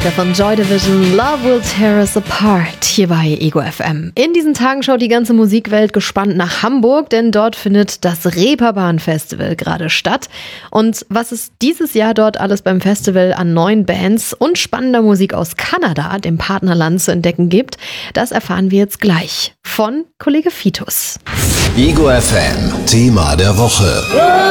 Der von Joy Division, Love Will Tear Us Apart, hier bei Ego FM. In diesen Tagen schaut die ganze Musikwelt gespannt nach Hamburg, denn dort findet das Reeperbahn Festival gerade statt. Und was es dieses Jahr dort alles beim Festival an neuen Bands und spannender Musik aus Kanada, dem Partnerland, zu entdecken gibt, das erfahren wir jetzt gleich von Kollege Fitus. Ego FM, Thema der Woche.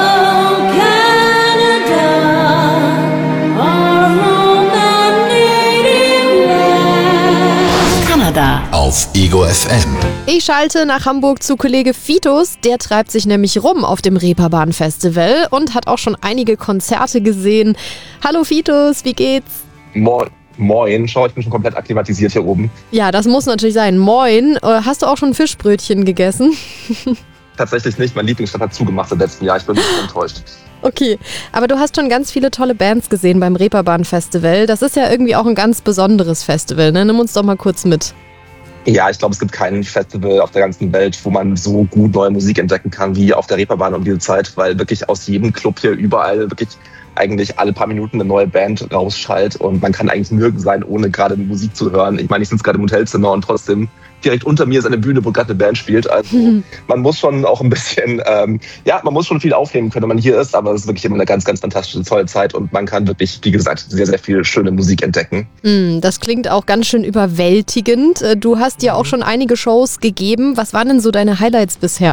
Auf Ego FM. Ich schalte nach Hamburg zu Kollege Fitus. Der treibt sich nämlich rum auf dem Reeperbahn Festival und hat auch schon einige Konzerte gesehen. Hallo Fitus, wie geht's? Moin, schau, ich bin schon komplett akklimatisiert hier oben. Ja, das muss natürlich sein. Moin. Hast du auch schon Fischbrötchen gegessen? Tatsächlich nicht, mein Lieblingsstadt hat zugemacht im letzten Jahr, ich bin ein bisschen enttäuscht. Okay, aber du hast schon ganz viele tolle Bands gesehen beim Reeperbahn Festival. Das ist ja irgendwie auch ein ganz besonderes Festival, ne? Nimm uns doch mal kurz mit. Ja, ich glaube, es gibt kein Festival auf der ganzen Welt, wo man so gut neue Musik entdecken kann wie auf der Reeperbahn um diese Zeit, weil wirklich aus jedem Club hier überall wirklich eigentlich alle paar Minuten eine neue Band rausschallt und man kann eigentlich nirgends sein, ohne gerade Musik zu hören. Ich meine, ich sitze gerade im Hotelzimmer und trotzdem direkt unter mir ist eine Bühne, wo gerade eine Band spielt. Also man muss schon auch ein bisschen, man muss schon viel aufnehmen können, wenn man hier ist, aber es ist wirklich immer eine ganz, ganz fantastische, tolle Zeit und man kann wirklich, wie gesagt, sehr, sehr viel schöne Musik entdecken. Das klingt auch ganz schön überwältigend. Du hast ja auch schon einige Shows gegeben. Was waren denn so deine Highlights bisher?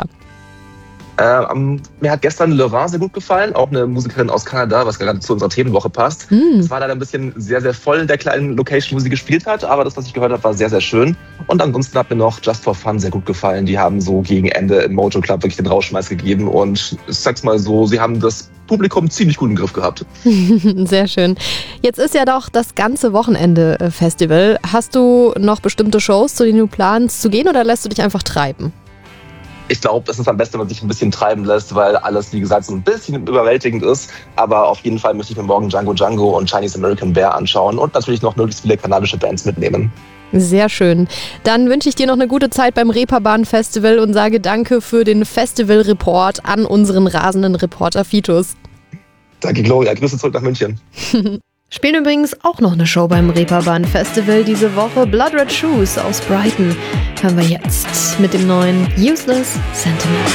Mir hat gestern Laurent sehr gut gefallen, auch eine Musikerin aus Kanada, was gerade zu unserer Themenwoche passt. Es war leider ein bisschen sehr, sehr voll in der kleinen Location, wo sie gespielt hat, aber das, was ich gehört habe, war sehr, sehr schön. Und ansonsten hat mir noch Just for Fun sehr gut gefallen. Die haben so gegen Ende im Mojo Club wirklich den Rauschmeiß gegeben und ich sag's mal so, sie haben das Publikum ziemlich gut im Griff gehabt. Sehr schön. Jetzt ist ja doch das ganze Wochenende Festival. Hast du noch bestimmte Shows, zu denen du planst zu gehen oder lässt du dich einfach treiben? Ich glaube, es ist am besten, wenn man sich ein bisschen treiben lässt, weil alles, wie gesagt, so ein bisschen überwältigend ist. Aber auf jeden Fall möchte ich mir morgen Django Django und Chinese American Bear anschauen und natürlich noch möglichst viele kanadische Bands mitnehmen. Sehr schön. Dann wünsche ich dir noch eine gute Zeit beim Reeperbahn Festival und sage danke für den Festival-Report an unseren rasenden Reporter Fitus. Danke, Gloria. Grüße zurück nach München. Spielen übrigens auch noch eine Show beim Reeperbahn Festival diese Woche. Blood Red Shoes aus Brighton hören wir jetzt mit dem neuen Useless Sentiment.